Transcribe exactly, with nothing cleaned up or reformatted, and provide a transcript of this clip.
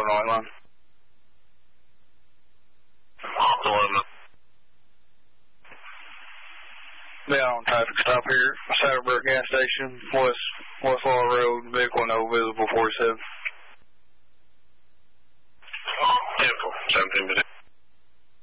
Illinois line. eleven. Be on traffic stop here, Saddlebrook gas station, West, West Law Road, vehicle no visible forty-seven.